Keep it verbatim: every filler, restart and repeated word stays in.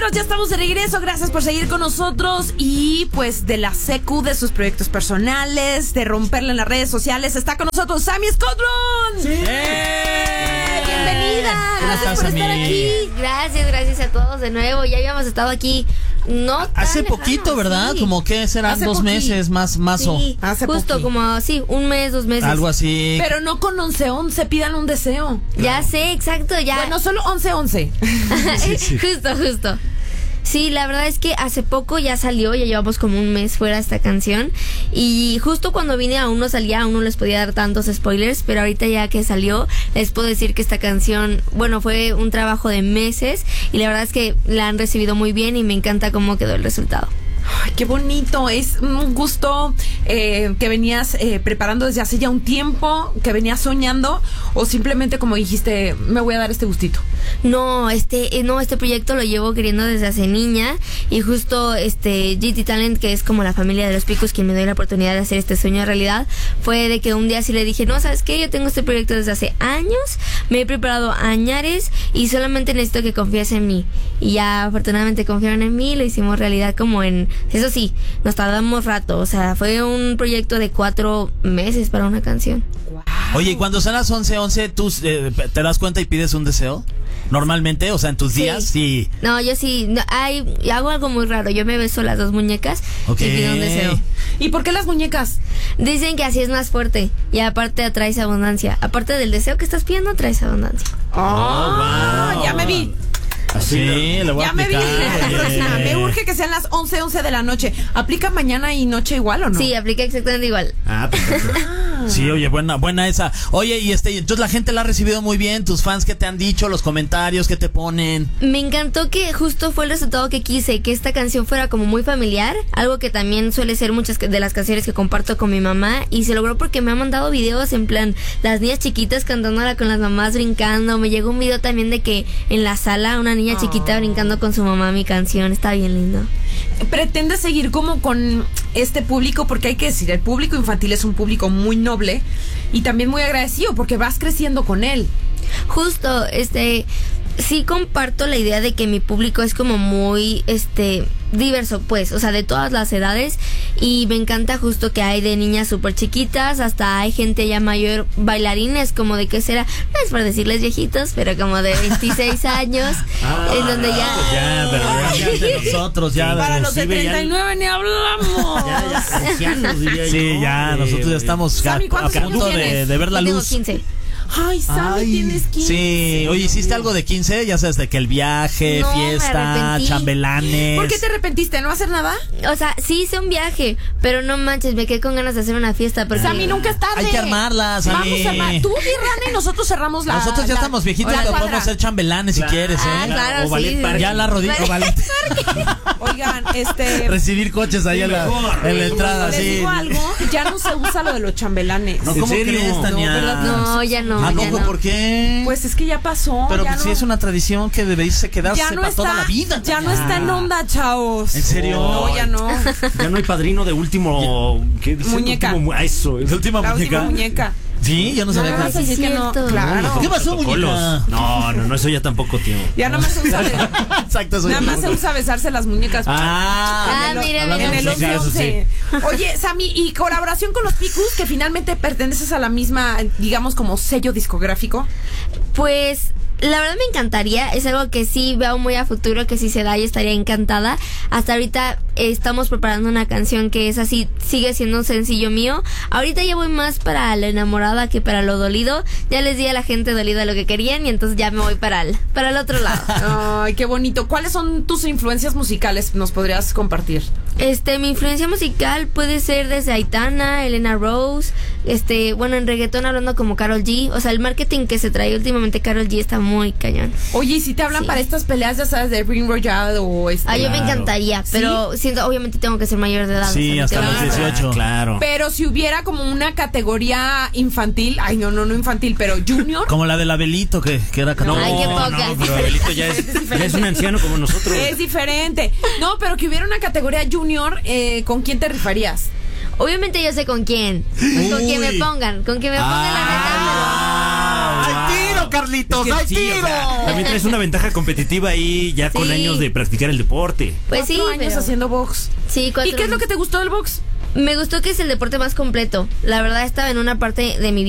Amigos, ya estamos de regreso. Gracias por seguir con nosotros. Y pues de la secu, de sus proyectos personales, de romperla en las redes sociales, está con nosotros Sammy Scotland. ¡Sí! ¡Eh! Bienvenida. Gracias por estar aquí. Gracias, gracias a todos de nuevo. Ya habíamos estado aquí. No hace tan poquito, lejano, ¿verdad? sí. Como que serán Hace dos poqui. meses más, más o Sí, Hace justo poqui. como, sí, un mes, dos meses. algo así. Pero no con once once, pidan un deseo. Ya sé, exacto, ya. Bueno, solo once once. Sí, sí. Justo, justo. Sí, la verdad es que hace poco ya salió, ya llevamos como un mes fuera esta canción. Y justo cuando vine aún no salía, aún no les podía dar tantos spoilers, pero ahorita ya que salió, les puedo decir que esta canción, bueno, fue un trabajo de meses y la verdad es que la han recibido muy bien y me encanta cómo quedó el resultado. Ay, qué bonito, es un gusto eh, que venías eh, preparando desde hace ya un tiempo, que venías soñando, o simplemente como dijiste, me voy a dar este gustito. No, este, eh, no, este proyecto lo llevo queriendo desde hace niña y justo este G T Talent, que es como la familia de los Picos quien me dio la oportunidad de hacer este sueño realidad, fue de que un día sí le dije, no, ¿sabes qué? Yo tengo este proyecto desde hace años, me he preparado añares y solamente necesito que confíes en mí. Y ya afortunadamente confiaron en mí, lo hicimos realidad como en, eso sí, nos tardamos rato, o sea, fue un proyecto de cuatro meses para una canción. Oye, y cuando son las once once, ¿tú eh, te das cuenta y pides un deseo? Normalmente, o sea, en tus Sí. días, sí. No, yo sí, no, hay, hago algo muy raro, yo me beso las dos muñecas Ok. y pido un deseo. ¿Y por qué las muñecas? Dicen que así es más fuerte y aparte atraes abundancia. Aparte del deseo que estás pidiendo, atraes abundancia. Ah, wow. ya me vi. Así, le voy a Ya me vi. aplicar. La próxima. oye. Me urge que sean las once once de la noche. ¿Aplica mañana y noche igual o no? Sí, aplica exactamente igual. Ah, perfecto. Sí, oye, buena, buena esa. Oye, y este, entonces la gente la ha recibido muy bien, tus fans, ¿qué te han dicho? Los comentarios que te ponen. Me encantó que justo fue el resultado que quise, que esta canción fuera como muy familiar, algo que también suele ser muchas de las canciones que comparto con mi mamá, y se logró porque me han mandado videos en plan, las niñas chiquitas cantándola con las mamás brincando. Me llegó un video también de que en la sala una niña chiquita brincando con su mamá mi canción, está bien lindo. ¿Pretendes seguir como con este público? Porque hay que decir, el público infantil es un público muy noble y también muy agradecido porque vas creciendo con él. Justo, este, sí comparto la idea de que mi público es como muy, este, diverso, pues, o sea, de todas las edades, y me encanta justo que hay de niñas súper chiquitas hasta hay gente ya mayor, bailarines, como de que será, no es por decirles viejitos, pero como de veintiséis años, en donde ya... Ya, pero ya, ya de nosotros, ya. Para de los de inclusive ya- treinta y nueve ni hablamos. Ya, ya, ancianos, diría yo. Sí, ya, nosotros ya estamos a, Sammy, a ¿cuántos punto años de, tienes? de ver la Yo tengo luz. quince. Ay, Sammy, Ay, tienes quince. Sí, oye, ¿hiciste algo de quince? Ya sabes, de que el viaje, No, me fiesta, arrepentí. chambelanes. ¿Por qué te arrepentiste? ¿No hacer nada? O sea, sí hice un viaje, pero no manches, me quedé con ganas de hacer una fiesta. Porque... Sammy, nunca es tarde. Hay que armarla, Sammy. Vamos a armar. Tú, mi Rana, y nosotros cerramos la... Nosotros ya la- estamos viejitos, la pero cuadra. podemos ser chambelanes Claro. si quieres, Ah, ¿eh? claro, O ballet sí. parking. Ya la rodilla, o ballet. Oigan, este... Recibir coches ahí en la, en la entrada, Les sí. digo algo, ya no se usa lo de los chambelanes. No, ¿En ¿cómo serio? crees, Tania? No, ¿verdad? No, ya no, ¿A ya poco? no. ¿Por qué? Pues es que ya pasó. Pero ya pues, no, sí es una tradición que debería quedarse ya no para está, toda la vida. ya no está en onda, chavos. ¿En serio? No, ya no. Ya no hay padrino de último. ¿Qué dice? Muñeca. Último mu- ah, eso. ¿La última La muñeca? última muñeca. Sí, yo no sabía No, que vas a sí, decir que no. cierto. Claro. ¿Qué pasó, Protocolos. muñeca? No, no, no, eso ya tampoco, tío. Ya nada más se usa, Exacto, soy nada más se usa besarse las muñecas. Ah, Ah, mira, hablando En mira. el de- sí, eso sí. once once. Oye, Sammy, y colaboración con los Picus, que finalmente perteneces a la misma, digamos, como sello discográfico. Pues la verdad me encantaría, es algo que sí veo muy a futuro, que si se da yo estaría encantada. Hasta ahorita eh, estamos preparando una canción que es así, sigue siendo un sencillo mío. Ahorita ya voy más para lo enamorada que para lo dolido. Ya les di a la gente dolida lo que querían y entonces ya me voy para el, para el otro lado. Ay, qué bonito. ¿Cuáles son tus influencias musicales? ¿Nos podrías compartir? Este, mi influencia musical puede ser desde Aitana, Elena Rose, este, bueno, en reggaetón hablando como Karol G. O sea, el marketing que se trae últimamente Karol G está muy cañón. Oye, ¿y si te hablan Sí. para estas peleas, ya sabes, de Ring Royale o este? Ah, yo me Claro. encantaría, pero siento, obviamente tengo que ser mayor de edad. Sí, o sea, hasta me los tengo que- dieciocho. Claro. Pero si hubiera como una categoría infantil, ay, no, no, no infantil, pero junior. Como la del Abelito, que, que era No, Ay, qué poca. no, pero Abelito ya es, ya es un anciano como nosotros. Es diferente. No, pero que hubiera una categoría junior, eh, ¿con quién te rifarías? Obviamente yo sé con quién. Pues con quien me Uy. pongan, con quien me pongan la neta. Ah, ¡Al tiro Carlitos! Es que ¡Hay sí, tiro! o sea, también traes una ventaja competitiva ahí ya con Sí. años de practicar el deporte. Pues sí, Cuatro años pero- haciendo box. Sí, cuatro ¿Y qué es lo años. que te gustó del box? Me gustó que es el deporte más completo. La verdad estaba en una parte de mi vida